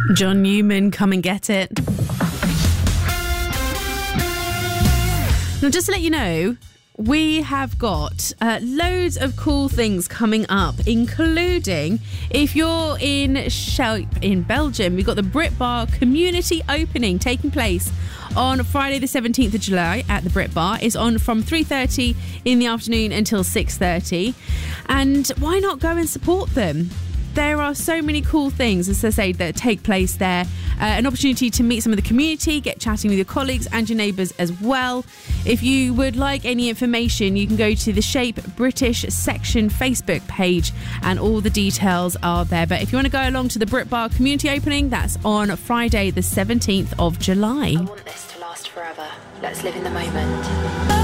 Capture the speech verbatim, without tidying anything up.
John Newman, Come and Get It. Now, just to let you know, we have got uh, loads of cool things coming up, including if you're in Shape in Belgium, we've got the Brit Bar community opening taking place on Friday the seventeenth of July at the Brit Bar. It's on from three thirty in the afternoon until six thirty. And why not go and support them? There are so many cool things, as I say, that take place there. Uh, an opportunity to meet some of the community, get chatting with your colleagues and your neighbours as well. If you would like any information, you can go to the Shape British section Facebook page and all the details are there. But if you want to go along to the Brit Bar community opening, that's on Friday the seventeenth of July. I want this to last forever. Let's live in the moment.